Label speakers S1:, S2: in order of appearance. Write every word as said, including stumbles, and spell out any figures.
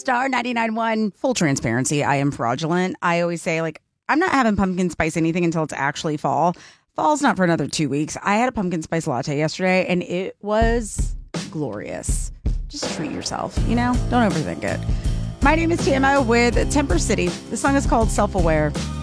S1: Star ninety-nine point one. Full transparency, I am fraudulent. I always say, like, I'm not having pumpkin spice anything until it's actually fall. Fall's not for another two weeks. I had a pumpkin spice latte yesterday, and it was glorious. Just treat yourself, you know? Don't overthink it. My name is Tama with Temper City. The song is called Self-Aware.